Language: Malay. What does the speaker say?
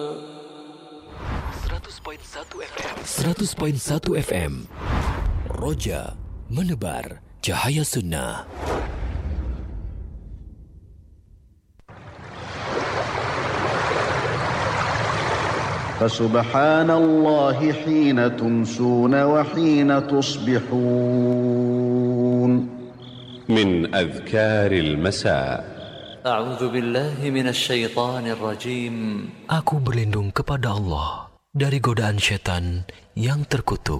100.1 FM Roja menebar cahaya sunnah. Fasubhanallahi hina tumsuna wa hina tusbihun. Min adhkaril masa. A'udzu billahi minasy syaithanir rajim. Aku berlindung kepada Allah dari godaan syaitan yang terkutuk.